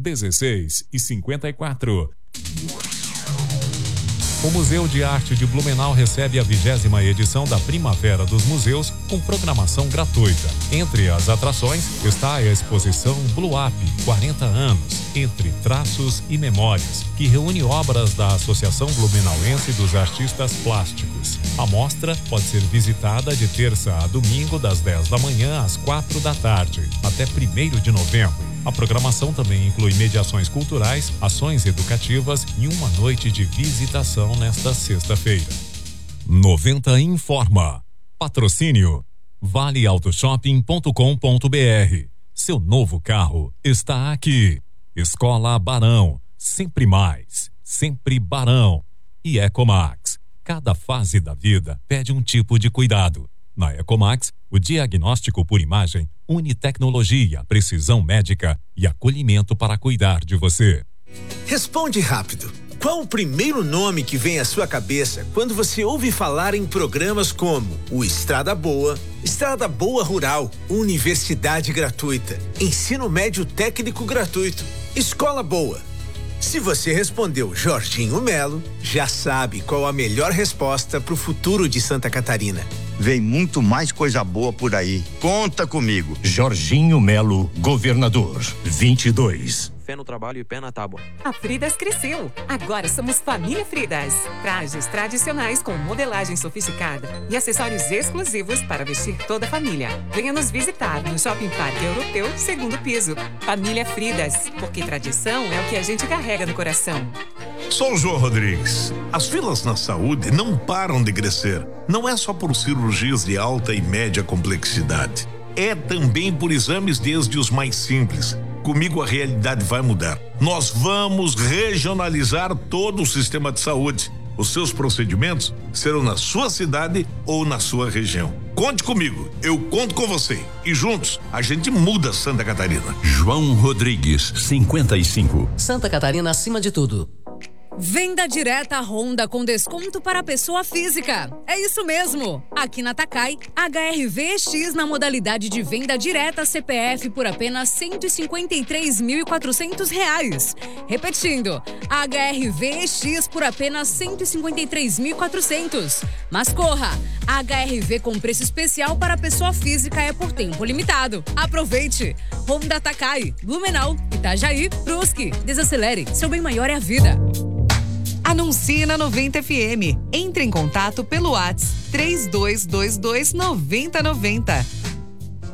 16h54. O Museu de Arte de Blumenau recebe a 20ª edição da Primavera dos Museus com programação gratuita. Entre as atrações está a exposição Blue Up 40 anos, entre traços e memórias, que reúne obras da Associação Blumenauense dos Artistas Plásticos. A mostra pode ser visitada de terça a domingo das 10 da manhã às 4 da tarde, até 1º de novembro. A programação também inclui mediações culturais, ações educativas e uma noite de visitação nesta sexta-feira. 90 informa. Patrocínio valeautoshopping.com.br. Seu novo carro está aqui. Escola Barão, sempre mais, sempre Barão. E Ecomax. Cada fase da vida pede um tipo de cuidado. Na Ecomax, o diagnóstico por imagem une tecnologia, precisão médica e acolhimento para cuidar de você. Responde rápido. Qual o primeiro nome que vem à sua cabeça quando você ouve falar em programas como o Estrada Boa Rural, Universidade Gratuita, Ensino Médio Técnico Gratuito, Escola Boa? Se você respondeu Jorginho Melo, já sabe qual a melhor resposta para o futuro de Santa Catarina. Vem muito mais coisa boa por aí. Conta comigo. Jorginho Melo, governador. 22. Fé no trabalho e pé na tábua. A Fridas cresceu. Agora somos Família Fridas. Trajes tradicionais com modelagem sofisticada e acessórios exclusivos para vestir toda a família. Venha nos visitar no Shopping Parque Europeu, 2º piso. Família Fridas, porque tradição é o que a gente carrega no coração. Sou o João Rodrigues. As filas na saúde não param de crescer. Não é só por cirurgias de alta e média complexidade. É também por exames desde os mais simples. Comigo a realidade vai mudar. Nós vamos regionalizar todo o sistema de saúde. Os seus procedimentos serão na sua cidade ou na sua região. Conte comigo, eu conto com você. E juntos a gente muda Santa Catarina. João Rodrigues, 55. Santa Catarina acima de tudo. Venda direta Honda com desconto para pessoa física. É isso mesmo. Aqui na Takai, HRV-X na modalidade de venda direta CPF por apenas R$ 153.400. Repetindo, HRV-X por apenas R$ 153.400. Mas corra! HRV com preço especial para pessoa física é por tempo limitado. Aproveite! Honda Takai, Blumenau, Itajaí, Brusque. Desacelere, seu bem maior é a vida. Anuncie na 90 FM. Entre em contato pelo WhatsApp 3222 9090.